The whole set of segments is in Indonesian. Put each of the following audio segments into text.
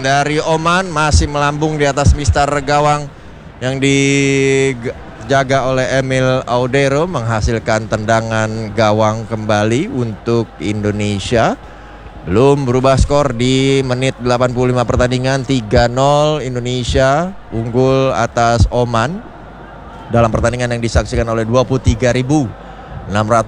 dari Oman masih melambung di atas mistar gawang yang dijaga oleh Emil Audero, menghasilkan tendangan gawang kembali untuk Indonesia. Belum berubah skor di menit 85 pertandingan. 3-0 Indonesia unggul atas Oman dalam pertandingan yang disaksikan oleh 23.677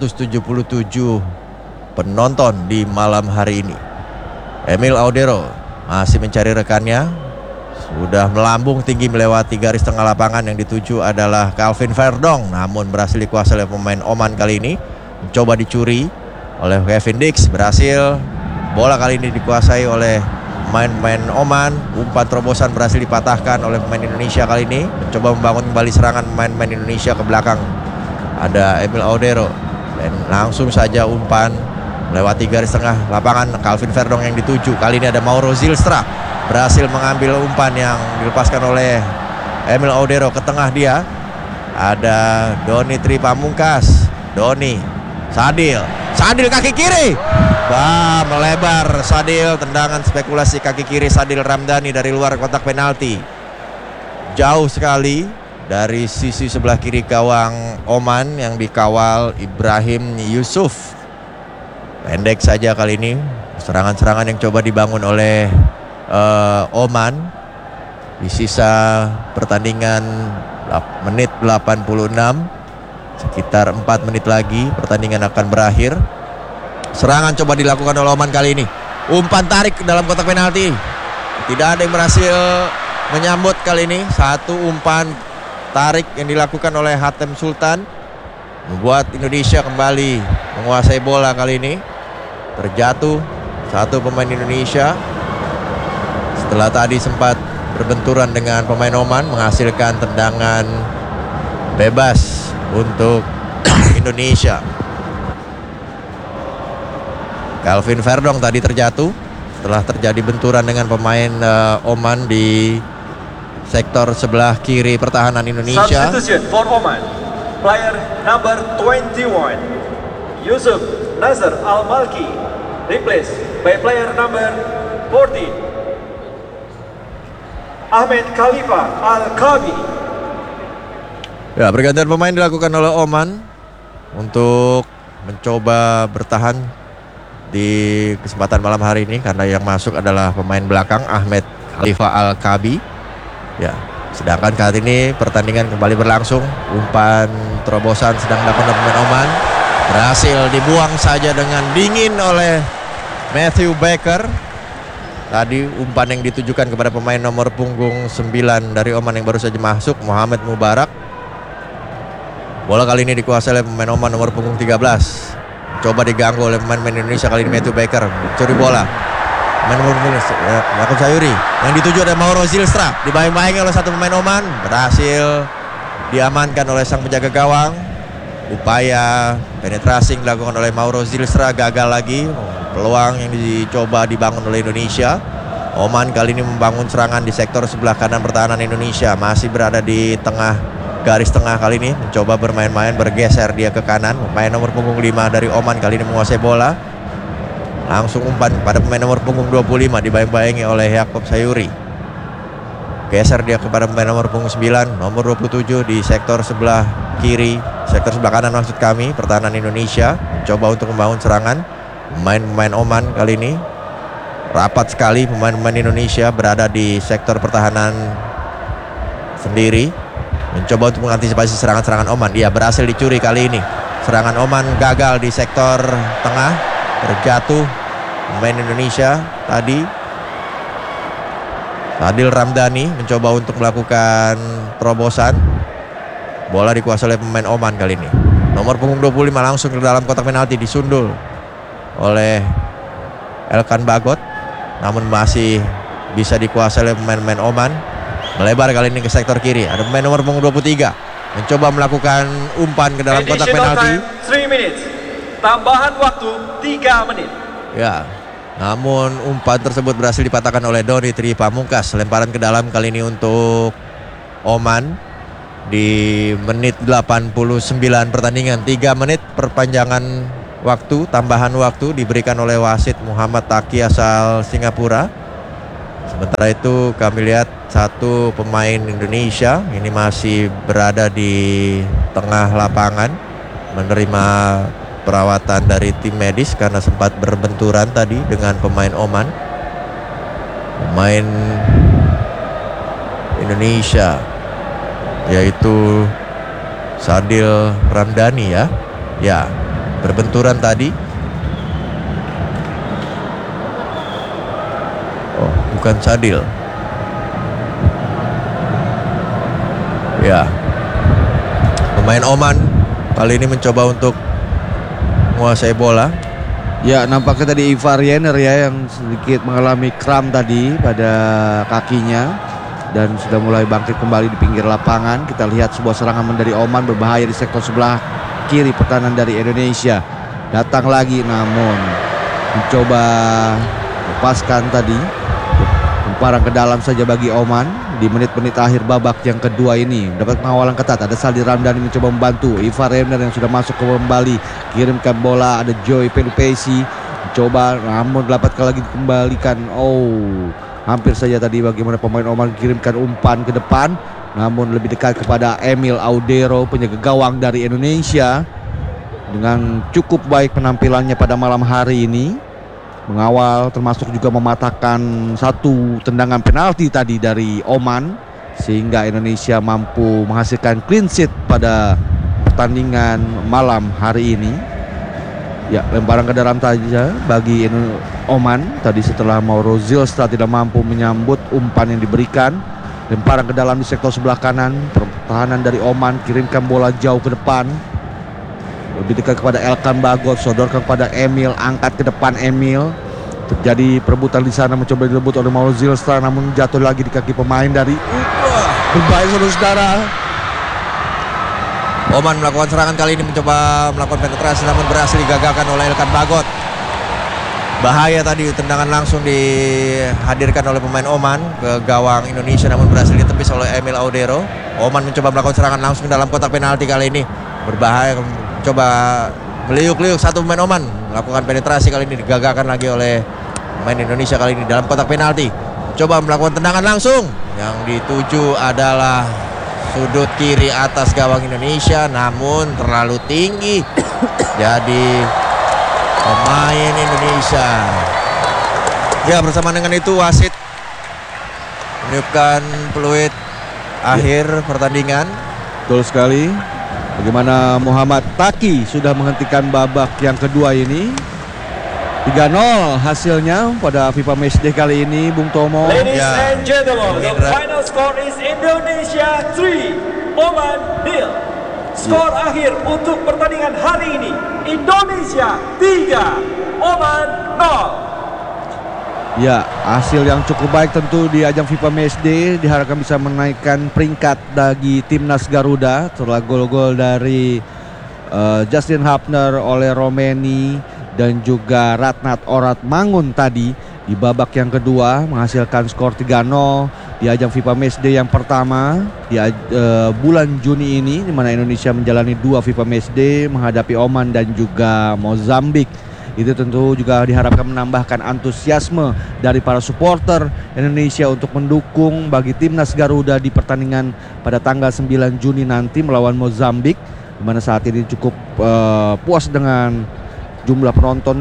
penonton di malam hari ini. Emil Audero masih mencari rekannya, sudah melambung tinggi melewati garis tengah lapangan. Yang dituju adalah Calvin Verdong, namun berhasil dikuasai oleh pemain Oman kali ini. Mencoba dicuri oleh Kevin Dix, berhasil. Bola kali ini dikuasai oleh pemain Oman. Umpan terobosan berhasil dipatahkan oleh pemain Indonesia kali ini. Mencoba membangun kembali serangan pemain Indonesia ke belakang. Ada Emil Audero dan langsung saja umpan melewati garis tengah lapangan. Calvin Verdong yang dituju. Kali ini ada Mauro Zylstra, berhasil mengambil umpan yang dilepaskan oleh Emil Audero ke tengah dia. Ada Doni Tri Pamungkas. Doni, Sadil kaki kiri. Melebar Sadil, tendangan spekulasi kaki kiri Sadil Ramdhani dari luar kotak penalti. Jauh sekali dari sisi sebelah kiri gawang Oman yang dikawal Ibrahim Yusuf. Pendek saja kali ini serangan-serangan yang coba dibangun oleh Oman. Di sisa pertandingan menit 86, sekitar 4 menit lagi pertandingan akan berakhir. Serangan coba dilakukan oleh Oman kali ini. Umpan tarik ke dalam kotak penalti. Tidak ada yang berhasil menyambut kali ini. Satu umpan tarik yang dilakukan oleh Hatem Sultan membuat Indonesia kembali menguasai bola kali ini. Terjatuh satu pemain Indonesia setelah tadi sempat berbenturan dengan pemain Oman, menghasilkan tendangan bebas untuk Indonesia. Calvin Verdong tadi terjatuh setelah terjadi benturan dengan pemain Oman di sektor sebelah kiri pertahanan Indonesia. Substitution for Oman, player number 21 Yusuf Nazar Al-Malki replaced by player number 14 Ahmed Khalifa Al-Kabi. Ya, pergantian pemain dilakukan oleh Oman untuk mencoba bertahan di kesempatan malam hari ini, karena yang masuk adalah pemain belakang Ahmed Khalifa Al-Kabi. Ya, sedangkan kali ini pertandingan kembali berlangsung. Umpan terobosan sedang dilakukan oleh pemain Oman, berhasil dibuang saja dengan dingin oleh Matthew Baker. Tadi umpan yang ditujukan kepada pemain nomor punggung 9 dari Oman yang baru saja masuk, Muhammad Mubarak. Bola kali ini dikuasai oleh pemain Oman nomor punggung 13. Coba diganggu oleh pemain Indonesia kali ini, Matthew Baker curi bola. Pemain nomor punggung Yakub Sayuri yang dituju oleh Mauro Zylstra, dibayang-bayangi oleh satu pemain Oman, berhasil diamankan oleh sang penjaga gawang. Upaya penetrasi dilakukan oleh Mauro Zylstra gagal lagi. Peluang yang dicoba dibangun oleh Indonesia. Oman kali ini membangun serangan di sektor sebelah kanan pertahanan Indonesia, masih berada di tengah garis tengah kali ini, mencoba bermain-main, bergeser dia ke kanan. Pemain nomor punggung 5 dari Oman kali ini menguasai bola. Langsung umpan pada pemain nomor punggung 25, dibayang-bayangi oleh Yakub Sayuri. Geser dia kepada pemain nomor punggung 9, nomor 27 di sektor sebelah kiri, sektor sebelah kanan maksud kami, pertahanan Indonesia. Coba untuk membangun serangan. Pemain Oman kali ini rapat sekali. Pemain-pemain Indonesia berada di sektor pertahanan sendiri, mencoba untuk mengantisipasi serangan-serangan Oman. Ia berhasil dicuri kali ini. Serangan Oman gagal di sektor tengah. Terjatuh pemain Indonesia tadi. Sadil Ramdhani mencoba untuk melakukan terobosan. Bola dikuasai oleh pemain Oman kali ini. Nomor punggung 25 langsung ke dalam kotak penalti, disundul oleh Elkan Bagot. Namun masih bisa dikuasai oleh pemain-pemain Oman. Melebar kali ini ke sektor kiri. Ada pemain nomor punggung 23 mencoba melakukan umpan ke dalam kotak penalti. 3 minutes. Tambahan waktu 3 menit. Ya, namun umpan tersebut berhasil dipatahkan oleh Doni Tri Pamungkas. Lemparan ke dalam kali ini untuk Oman di menit 89 pertandingan. 3 menit perpanjangan waktu, tambahan waktu diberikan oleh wasit Muhammad Taki asal Singapura. Sementara itu kami lihat satu pemain Indonesia ini masih berada di tengah lapangan menerima perawatan dari tim medis karena sempat berbenturan tadi dengan pemain Oman. Pemain Indonesia yaitu Sadil Ramdhani ya berbenturan tadi. Oh, bukan Sadil. Ya, pemain Oman kali ini mencoba untuk menguasai bola. Ya, nampaknya tadi Ivar Jenner ya yang sedikit mengalami kram tadi pada kakinya dan sudah mulai bangkit kembali di pinggir lapangan. Kita lihat sebuah serangan dari Oman berbahaya di sektor sebelah kiri pertahanan dari Indonesia. Datang lagi namun mencoba lepaskan tadi. Lemparan ke dalam saja bagi Oman di menit-menit akhir babak yang kedua ini. Dapat pengawalan ketat, ada Sadil Ramdhani mencoba membantu. Ivar Jenner yang sudah masuk kembali, kirimkan bola, ada Joy Pelupesi mencoba namun dapat lagi dikembalikan. Oh, hampir saja tadi bagaimana pemain Oman kirimkan umpan ke depan, namun lebih dekat kepada Emil Audero, penjaga gawang dari Indonesia, dengan cukup baik penampilannya pada malam hari ini, mengawal termasuk juga mematahkan satu tendangan penalti tadi dari Oman sehingga Indonesia mampu menghasilkan clean sheet pada pertandingan malam hari ini. Ya, lemparan ke dalam saja bagi Oman tadi setelah Mauro Zilstra tidak mampu menyambut umpan yang diberikan. Lemparan ke dalam di sektor sebelah kanan, pertahanan dari Oman kirimkan bola jauh ke depan, lebih dekat kepada Elkan Bagot, sodorkan kepada Emil, angkat ke depan Emil. Terjadi perebutan di sana, mencoba direbut oleh Mauro Zilstra namun jatuh lagi di kaki pemain dari berbahaya saudara-saudara. Oman melakukan serangan kali ini, mencoba melakukan penetrasi namun berhasil digagalkan oleh Elkan Bagot. Bahaya tadi, tendangan langsung dihadirkan oleh pemain Oman ke gawang Indonesia namun berhasil ditepis oleh Emil Audero. Oman mencoba melakukan serangan langsung dalam kotak penalti kali ini, berbahaya, coba meliuk-liuk satu pemain Oman, melakukan penetrasi kali ini digagalkan lagi oleh pemain Indonesia kali ini dalam kotak penalti. Coba melakukan tendangan langsung, yang dituju adalah sudut kiri atas gawang Indonesia namun terlalu tinggi. Jadi pemain Indonesia, ya bersama dengan itu wasit meniupkan peluit akhir pertandingan. Betul sekali. Bagaimana Muhammad Taki sudah menghentikan babak yang kedua ini. 3-0 hasilnya pada FIFA Matchday kali ini, Bung Tomo. Ladies Ya. and gentlemen, the final score is Indonesia 3, Oman 0. Skor akhir untuk pertandingan hari ini, Indonesia 3, Oman 0. Ya, hasil yang cukup baik tentu di ajang FIFA Matchday, diharapkan bisa menaikkan peringkat bagi timnas Garuda setelah gol-gol dari Justin Hapner, oleh Romeni dan juga Ratnat Orat Mangun tadi di babak yang kedua menghasilkan skor 3-0 di ajang FIFA Matchday yang pertama di bulan Juni ini, di mana Indonesia menjalani 2 FIFA Matchday menghadapi Oman dan juga Mozambik. Itu tentu juga diharapkan menambahkan antusiasme dari para supporter Indonesia untuk mendukung bagi timnas Garuda di pertandingan pada tanggal 9 Juni nanti melawan Mozambik, di mana saat ini cukup puas dengan jumlah penonton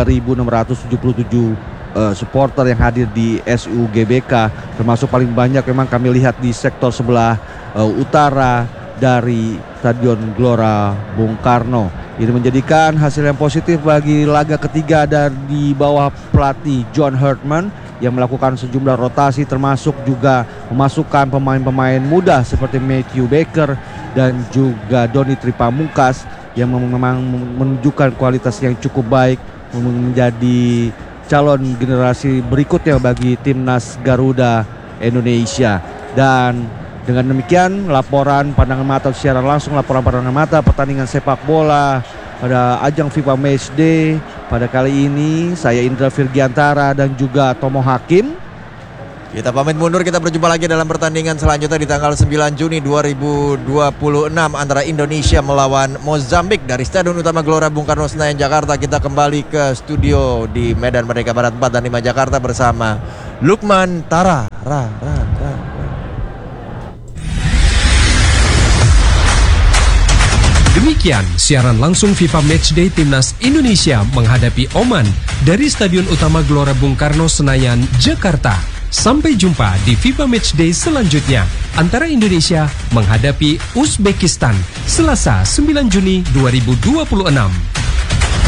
23.677 supporter yang hadir di SUGBK, termasuk paling banyak memang kami lihat di sektor sebelah utara dari Stadion Gelora Bung Karno. Ini menjadikan hasil yang positif bagi laga ketiga dari bawah pelatih John Herdman yang melakukan sejumlah rotasi, termasuk juga memasukkan pemain-pemain muda seperti Matthew Baker dan juga Doni Tripamungkas yang memang menunjukkan kualitas yang cukup baik, menjadi calon generasi berikutnya bagi timnas Garuda Indonesia. Dan dengan demikian laporan pandangan mata secara langsung, laporan pandangan mata pertandingan sepak bola pada ajang FIFA Matchday pada kali ini, saya Indra Virgiantara dan juga Tomo Hakim Kita pamit mundur, kita berjumpa lagi dalam pertandingan selanjutnya di tanggal 9 Juni 2026 antara Indonesia melawan Mozambik dari Stadion Utama Gelora Bung Karno Senayan Jakarta. Kita kembali ke studio di Medan Merdeka Barat 4 dan 5 Jakarta bersama Lukman Tara. Demikian siaran langsung FIFA Matchday Timnas Indonesia menghadapi Oman dari Stadion Utama Gelora Bung Karno Senayan, Jakarta. Sampai jumpa di FIFA Matchday selanjutnya antara Indonesia menghadapi Uzbekistan Selasa 9 Juni 2026.